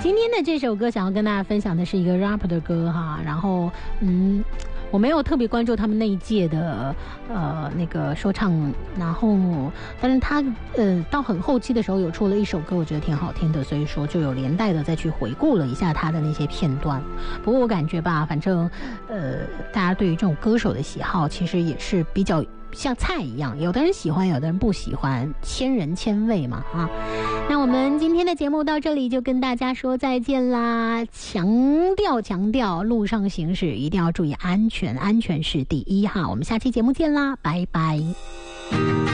今天的这首歌想要跟大家分享的是一个 rap 的歌哈，然后我没有特别关注他们那一届的那个说唱，然后但是他到很后期的时候有出了一首歌，我觉得挺好听的，所以说就有连带的再去回顾了一下他的那些片段。不过我感觉吧，反正大家对于这种歌手的喜好其实也是比较像菜一样，有的人喜欢，有的人不喜欢，千人千味嘛啊。那我们今天的节目到这里就跟大家说再见啦！强调，路上行驶一定要注意安全，安全是第一哈。我们下期节目见啦，拜拜。